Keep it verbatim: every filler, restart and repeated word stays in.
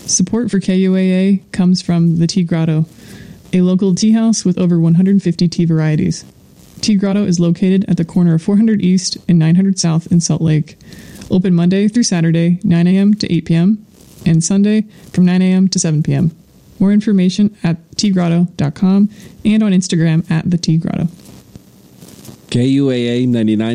Support for K U A A comes from the Tea Grotto, a local tea house with over one hundred fifty tea varieties. Tea Grotto is located at the corner of four hundred East and nine hundred South in Salt Lake. Open Monday through Saturday, nine a.m. to eight p.m., and Sunday from nine a.m. to seven p.m. More information at tea grotto dot com and on Instagram at the Tea Grotto. K U A A ninety-nine